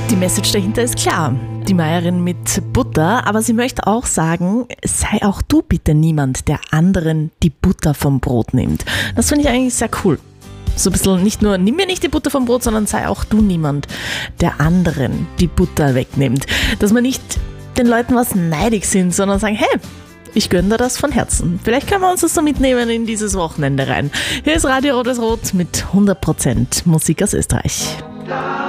Die Message dahinter ist klar. Die Meierin mit Butter, aber sie möchte auch sagen, sei auch du bitte niemand, der anderen die Butter vom Brot nimmt. Das finde ich eigentlich sehr cool. So ein bisschen nicht nur, nimm mir nicht die Butter vom Brot, sondern sei auch du niemand, der anderen die Butter wegnimmt. Dass wir nicht den Leuten was neidig sind, sondern sagen, hey, ich gönne dir das von Herzen. Vielleicht können wir uns das so mitnehmen in dieses Wochenende rein. Hier ist Radio Rot ist Rot mit 100% Musik aus Österreich.